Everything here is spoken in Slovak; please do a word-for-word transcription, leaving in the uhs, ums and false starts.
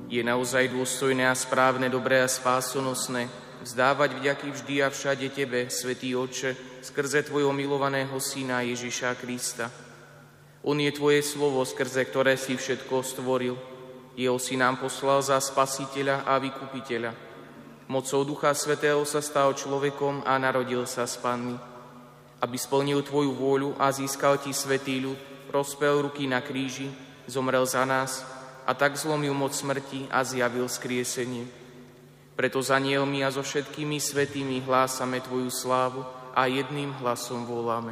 Je naozaj dôstojné a správne, dobré a spásonosné vzdávať vďaky vždy a všade Tebe, Svätý Otče, skrze Tvojho milovaného Syna Ježiša Krista. On je Tvoje slovo, skrze ktoré si všetko stvoril. Jeho si nám poslal za Spasiteľa a Vykupiteľa. Mocou Ducha Svätého sa stal človekom a narodil sa z Panny. Aby splnil Tvoju vôľu a získal Ti svätý ľud, rozpel ruky na kríži, zomrel za nás a tak zlomil moc smrti a zjavil skriesenie. Preto s anjelmi a so všetkými svätými hlásame Tvoju slávu a jedným hlasom voláme.